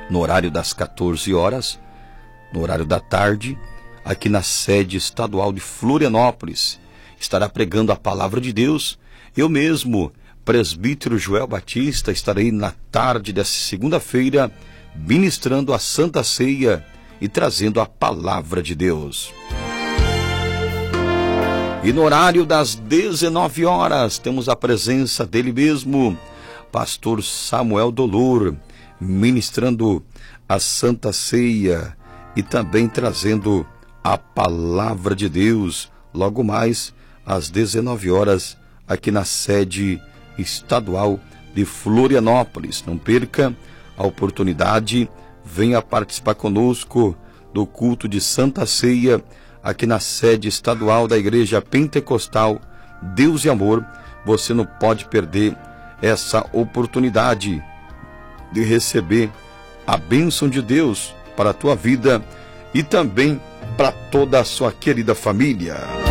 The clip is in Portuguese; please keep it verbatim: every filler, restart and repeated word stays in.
no horário das quatorze horas, no horário da tarde, aqui na sede estadual de Florianópolis. Estará pregando a palavra de Deus. Eu mesmo, presbítero Joel Batista, estarei na tarde dessa segunda-feira ministrando a Santa Ceia e trazendo a palavra de Deus. E no horário das dezenove horas, temos a presença dele mesmo, pastor Samuel Dolor, ministrando a Santa Ceia e também trazendo a palavra de Deus, logo mais às dezenove horas, aqui na sede estadual de Florianópolis. Não perca a oportunidade, venha participar conosco do culto de Santa Ceia, aqui na sede estadual da Igreja Pentecostal Deus e Amor. Você não pode perder essa oportunidade de receber a bênção de Deus para a tua vida e também para toda a sua querida família.